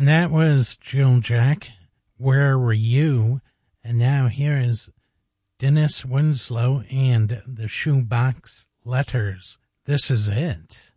And that was Jill Jack, Where Were You? And now here is Dennis Winslow and the Shoebox Letters. This is it.